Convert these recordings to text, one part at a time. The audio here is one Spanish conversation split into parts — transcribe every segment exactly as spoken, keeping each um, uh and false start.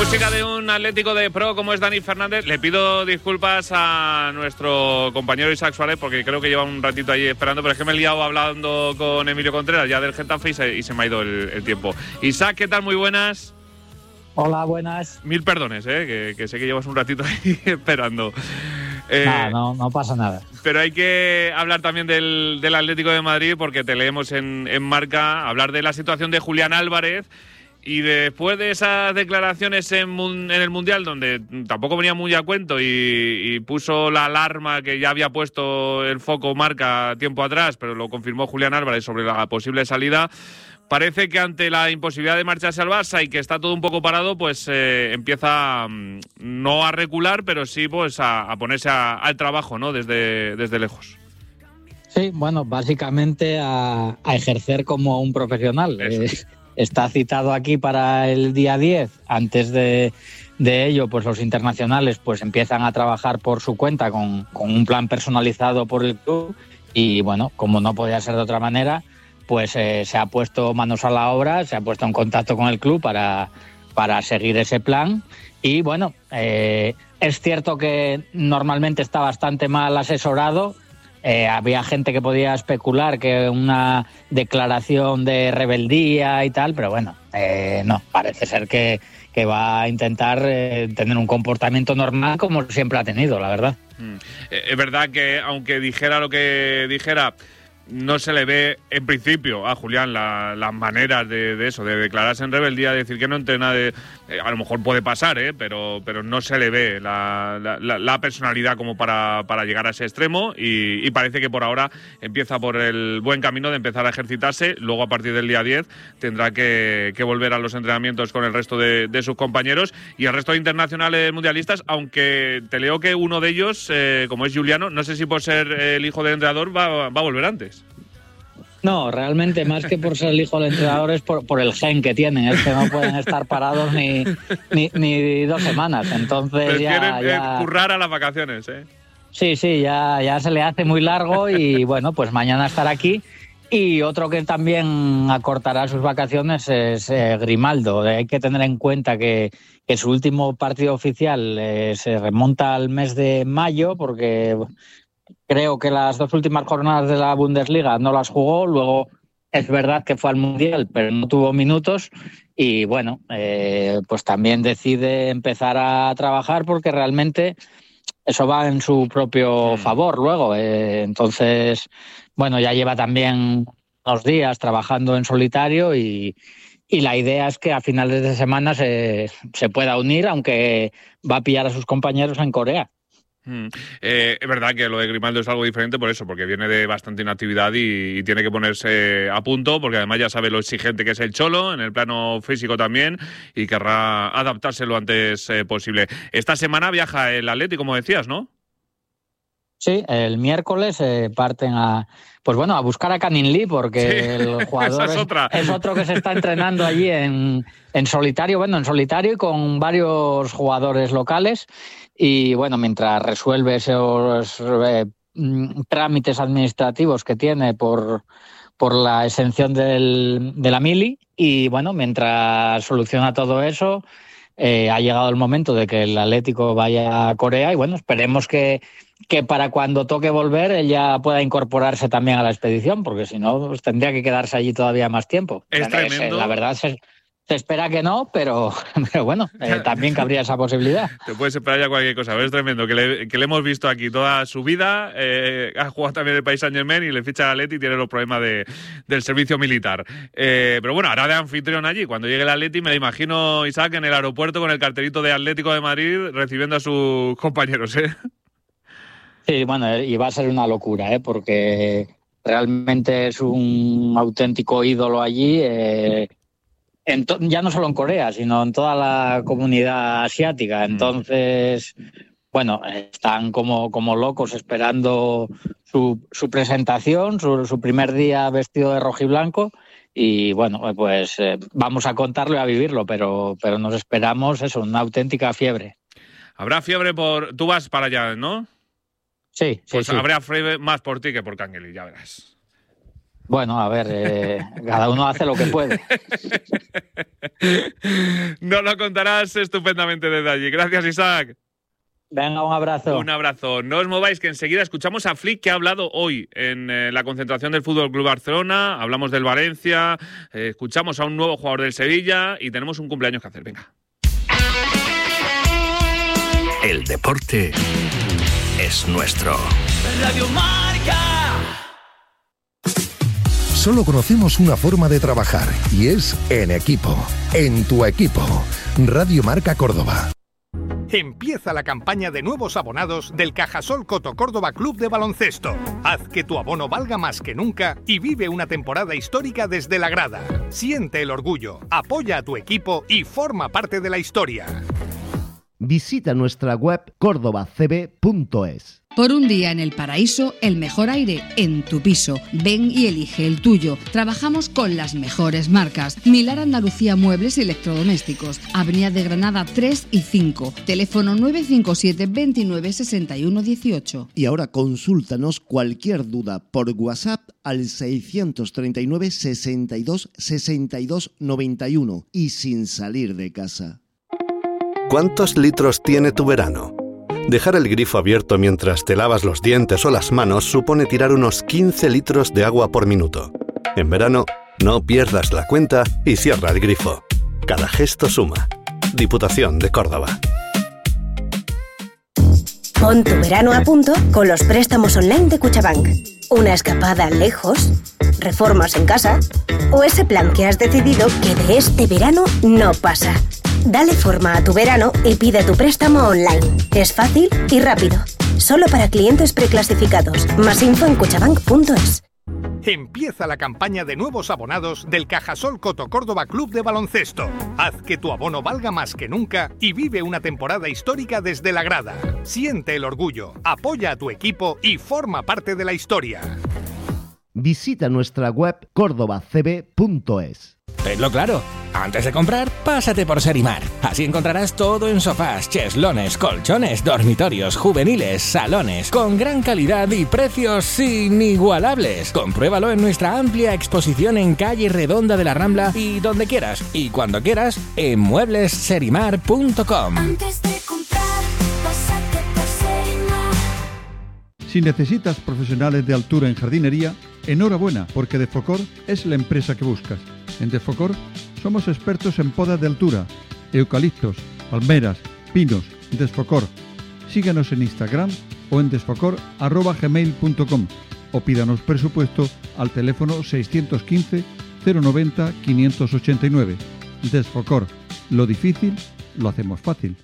música de un Atlético de pro como es Dani Fernández. Le pido disculpas a nuestro compañero Isaac Suárez porque creo que lleva un ratito ahí esperando, pero es que me he liado hablando con Emilio Contreras ya del Getafe y se, y se me ha ido el, el tiempo. Isaac, ¿qué tal? Muy buenas. Hola, buenas. Mil perdones, ¿eh? que, que sé que llevas un ratito ahí esperando. Eh, no, no, no pasa nada. Pero hay que hablar también del, del Atlético de Madrid porque te leemos en, en Marca, hablar de la situación de Julián Álvarez. Y después de esas declaraciones en, en el Mundial, donde tampoco venía muy a cuento y, y puso la alarma que ya había puesto el foco Marca tiempo atrás, pero lo confirmó Julián Álvarez sobre la posible salida, parece que ante la imposibilidad de marcharse al Barça y que está todo un poco parado, pues eh, empieza mm, no a recular, pero sí pues a, a ponerse a, al trabajo, ¿no? Desde, desde lejos. Sí, bueno, básicamente a, a ejercer como un profesional. Eh, está citado aquí para el día diez. Antes de, de ello, pues los internacionales pues empiezan a trabajar por su cuenta con, con un plan personalizado por el club y, bueno, como no podía ser de otra manera, pues eh, se ha puesto manos a la obra, se ha puesto en contacto con el club para, para seguir ese plan. Y, bueno, eh, es cierto que normalmente está bastante mal asesorado. Eh, había gente que podía especular que una declaración de rebeldía y tal, pero bueno, eh, no, parece ser que, que va a intentar eh, tener un comportamiento normal como siempre ha tenido, la verdad. Mm. Es verdad que aunque dijera lo que dijera, no se le ve en principio a Julián las la maneras de, de eso, de declararse en rebeldía, de decir que no entrena, de, eh, a lo mejor puede pasar, ¿eh? pero, pero no se le ve la, la, la personalidad como para, para llegar a ese extremo y, y parece que por ahora empieza por el buen camino de empezar a ejercitarse. Luego a partir del día diez tendrá que, que volver a los entrenamientos con el resto de, de sus compañeros y el resto de internacionales mundialistas, aunque te leo que uno de ellos, eh, como es Juliano, no sé si por ser el hijo del entrenador va, va a volver antes. No, realmente más que por ser el hijo del entrenador es por, por el gen que tienen, es que no pueden estar parados ni, ni, ni dos semanas, entonces Pero ya, quieren ya... currar a las vacaciones, ¿eh? Sí, sí, ya, ya se le hace muy largo y bueno, pues mañana estará aquí. Y otro que también acortará sus vacaciones es eh, Grimaldo. Hay que tener en cuenta que, que su último partido oficial eh, se remonta al mes de mayo porque... Creo que las dos últimas jornadas de la Bundesliga no las jugó, luego es verdad que fue al Mundial, pero no tuvo minutos y bueno, eh, pues también decide empezar a trabajar porque realmente eso va en su propio favor luego. Eh, entonces, bueno, ya lleva también unos días trabajando en solitario y, y la idea es que a finales de semana se, se pueda unir, aunque va a pillar a sus compañeros en Corea. Mm. Eh, es verdad que lo de Grimaldo es algo diferente por eso, porque viene de bastante inactividad y, y tiene que ponerse a punto, porque además ya sabe lo exigente que es el Cholo, en el plano físico también, y querrá adaptarse lo antes eh, posible. Esta semana viaja el Atleti, como decías, ¿no? Sí, el miércoles eh, parten a, pues bueno, a buscar a Canning Lee porque sí, el jugador es, es, otra. es otro que se está entrenando allí en, en solitario, bueno, en solitario y con varios jugadores locales y bueno, mientras resuelve esos eh, trámites administrativos que tiene por, por la exención del, de la Mili y bueno, mientras soluciona todo eso, eh, ha llegado el momento de que el Atlético vaya a Corea y bueno, esperemos que que para cuando toque volver ella pueda incorporarse también a la expedición, porque si no pues tendría que quedarse allí todavía más tiempo. Es tremendo. La verdad se, se espera que no, pero, pero bueno, eh, también cabría esa posibilidad. Te puedes esperar ya cualquier cosa, pero es tremendo, que le, que le hemos visto aquí toda su vida, eh, ha jugado también el Paris Saint-Germain y le ficha a Atleti y tiene los problemas de, del servicio militar. Eh, pero bueno, ahora de anfitrión allí, cuando llegue el Atleti me lo imagino, Isaac, en el aeropuerto con el cartelito de Atlético de Madrid recibiendo a sus compañeros, ¿eh? Sí, bueno, y va a ser una locura, ¿eh? Porque realmente es un auténtico ídolo allí, eh, en to- ya no solo en Corea, sino en toda la comunidad asiática. Entonces, bueno, están como, como locos esperando su, su presentación, su, su primer día vestido de rojiblanco. Y bueno, pues eh, vamos a contarlo y a vivirlo, pero, pero nos esperamos eso, una auténtica fiebre. Habrá fiebre por... Tú vas para allá, ¿no? Sí, sí, pues sí. Habrá fiebre más por ti que por Cangueli, ya verás. Bueno, a ver, eh, cada uno hace lo que puede. Nos lo contarás estupendamente desde allí. Gracias, Isaac. Venga, un abrazo. Un abrazo. No os mováis, que enseguida escuchamos a Flick, que ha hablado hoy en eh, la concentración del Fútbol Club Barcelona. Hablamos del Valencia, eh, escuchamos a un nuevo jugador del Sevilla y tenemos un cumpleaños que hacer. Venga. El deporte es nuestro. Radio Marca. Solo conocemos una forma de trabajar y es en equipo. En tu equipo. Radio Marca Córdoba. Empieza la campaña de nuevos abonados del Cajasol Coto Córdoba Club de Baloncesto. Haz que tu abono valga más que nunca y vive una temporada histórica desde la grada. Siente el orgullo, apoya a tu equipo y forma parte de la historia. Visita nuestra web córdoba c b punto es. Por un día en el paraíso, el mejor aire en tu piso. Ven y elige el tuyo. Trabajamos con las mejores marcas. Milar Andalucía Muebles y Electrodomésticos. Avenida de Granada tres y cinco. Teléfono nueve cinco siete, veintinueve, sesenta y uno, dieciocho. Y ahora consúltanos cualquier duda por WhatsApp al seiscientos treinta y nueve, sesenta y dos, sesenta y dos, noventa y uno y sin salir de casa. ¿Cuántos litros tiene tu verano? Dejar el grifo abierto mientras te lavas los dientes o las manos supone tirar unos quince litros de agua por minuto. En verano, no pierdas la cuenta y cierra el grifo. Cada gesto suma. Diputación de Córdoba. Pon tu verano a punto con los préstamos online de Cuchabank. Una escapada lejos, reformas en casa o ese plan que has decidido que de este verano no pasa. Dale forma a tu verano y pide tu préstamo online. Es fácil y rápido. Solo para clientes preclasificados. Más info en cuchabank punto es. Empieza la campaña de nuevos abonados del Cajasol Coto Córdoba Club de Baloncesto. Haz que tu abono valga más que nunca y vive una temporada histórica desde la grada. Siente el orgullo, apoya a tu equipo y forma parte de la historia. Visita nuestra web córdoba c b punto es. Tenlo claro, antes de comprar, pásate por Serimar. Así encontrarás todo en sofás, cheslones, colchones, dormitorios, juveniles, salones, con gran calidad y precios inigualables. Compruébalo en nuestra amplia exposición en calle Redonda de la Rambla y donde quieras, y cuando quieras, en muebles serimar punto com. Antes de comprar, pásate por Serimar. Si necesitas profesionales de altura en jardinería, enhorabuena, porque Defocor es la empresa que buscas. En Defocor somos expertos en podas de altura, eucaliptos, palmeras, pinos. Desfocor. Síguenos en Instagram o en desfocor arroba gmail punto com o pídanos presupuesto al teléfono seiscientos quince, cero noventa, quinientos ochenta y nueve. Desfocor. Lo difícil lo hacemos fácil.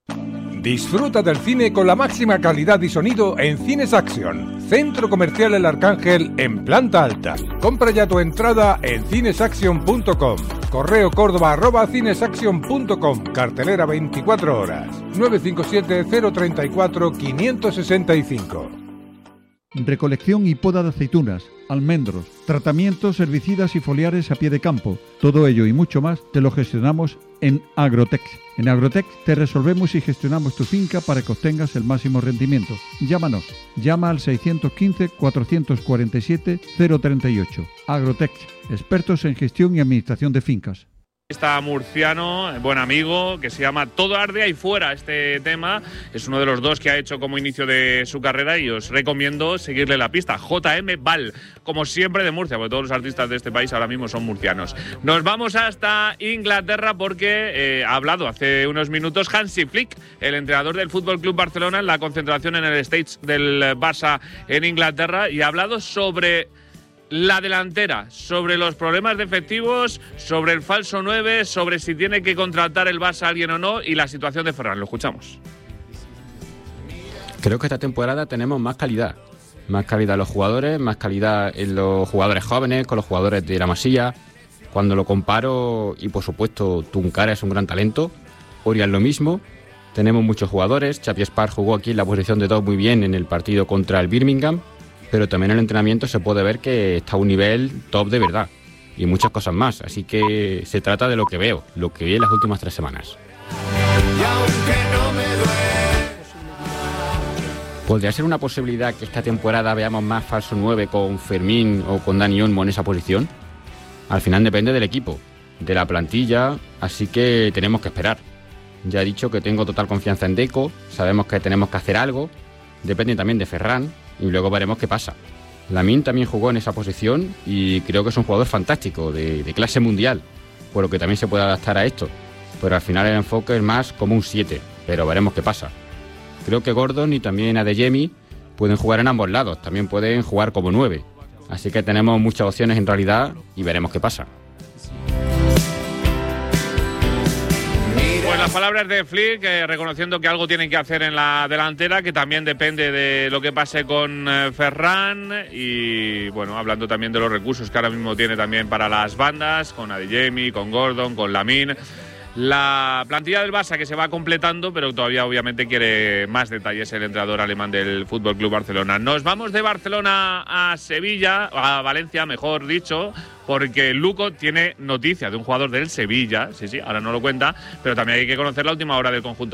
Disfruta del cine con la máxima calidad y sonido en Cines Action, Centro Comercial El Arcángel en planta alta. Compra ya tu entrada en cinesaction punto com. Correo córdoba arroba cinesaction punto com. Cartelera veinticuatro horas. nueve cinco siete, cero treinta y cuatro, quinientos sesenta y cinco. Recolección y poda de aceitunas, almendros, tratamientos herbicidas y foliares a pie de campo. Todo ello y mucho más te lo gestionamos en Agrotex. En Agrotex te resolvemos y gestionamos tu finca para que obtengas el máximo rendimiento. Llámanos. Llama al seiscientos quince, cuatrocientos cuarenta y siete, cero treinta y ocho. Agrotex, expertos en gestión y administración de fincas. Está murciano, buen amigo, que se llama Todo arde ahí fuera. Este tema es uno de los dos que ha hecho como inicio de su carrera y os recomiendo seguirle la pista. J M Val, como siempre de Murcia, porque todos los artistas de este país ahora mismo son murcianos. Nos vamos hasta Inglaterra porque eh, ha hablado hace unos minutos Hansi Flick, el entrenador del Fútbol Club Barcelona, en la concentración en el Stage del Barça en Inglaterra, y ha hablado sobre la delantera, sobre los problemas de efectivos, sobre el falso nueve, sobre si tiene que contratar el Barça a alguien o no y la situación de Ferran. Lo escuchamos. Creo que esta temporada tenemos más calidad. Más calidad en los jugadores, más calidad en los jugadores jóvenes, con los jugadores de la Masía. Cuando lo comparo, y por supuesto Tunkara es un gran talento, Oriol lo mismo. Tenemos muchos jugadores. Xavi Espar jugó aquí en la posición de dos muy bien en el partido contra el Birmingham. Pero también en el entrenamiento se puede ver que está a un nivel top de verdad y muchas cosas más. Así que se trata de lo que veo, lo que vi en las últimas tres semanas. ¿Podría ser una posibilidad que esta temporada veamos más falso nueve con Fermín o con Dani Olmo en esa posición? Al final depende del equipo, de la plantilla, así que tenemos que esperar. Ya he dicho que tengo total confianza en Deco, sabemos que tenemos que hacer algo, depende también de Ferran y luego veremos qué pasa. Lamine también jugó en esa posición y creo que es un jugador fantástico, de, de clase mundial, por lo que también se puede adaptar a esto. Pero al final el enfoque es más como un siete, pero veremos qué pasa. Creo que Gordon y también Adeyemi pueden jugar en ambos lados, también pueden jugar como nueve. Así que tenemos muchas opciones en realidad y veremos qué pasa. Pues las palabras de Flick, eh, reconociendo que algo tienen que hacer en la delantera, que también depende de lo que pase con eh, Ferran, y bueno, hablando también de los recursos que ahora mismo tiene también para las bandas, con Adeyemi, con Gordon, con Lamine. La plantilla del Barça que se va completando, pero todavía obviamente quiere más detalles el entrenador alemán del F C Barcelona. Nos vamos de Barcelona a Sevilla, a Valencia, mejor dicho, porque Luco tiene noticia de un jugador del Sevilla, sí, sí, ahora no lo cuenta, pero también hay que conocer la última hora del conjunto